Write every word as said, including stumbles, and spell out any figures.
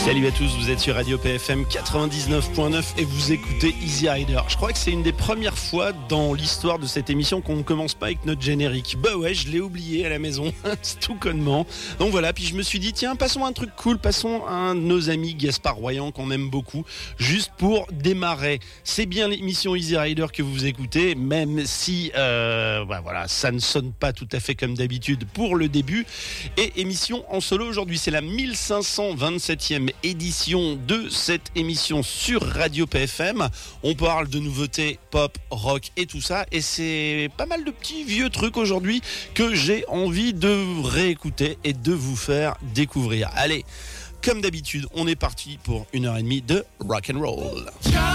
Salut à tous, vous êtes sur Radio P F M quatre-vingt-dix-neuf point neuf et vous écoutez Easy Rider. Je crois que c'est une des premières fois dans l'histoire de cette émission qu'on ne commence pas avec notre générique. Bah ouais, je l'ai oublié à la maison, c'est tout connement. Donc voilà, puis je me suis dit, tiens, passons à un truc cool, passons à un de nos amis, Gaspard Royan, qu'on aime beaucoup, juste pour démarrer. C'est bien l'émission Easy Rider que vous écoutez, même si euh, bah voilà, ça ne sonne pas tout à fait comme d'habitude pour le début. Et émission en solo aujourd'hui, c'est la mille cinq cent vingt-septième édition de cette émission sur Radio P F M. On parle de nouveautés pop, rock et tout ça, et c'est pas mal de petits vieux trucs aujourd'hui que j'ai envie de réécouter et de vous faire découvrir. Allez, comme d'habitude, on est parti pour une heure et demie de rock and roll.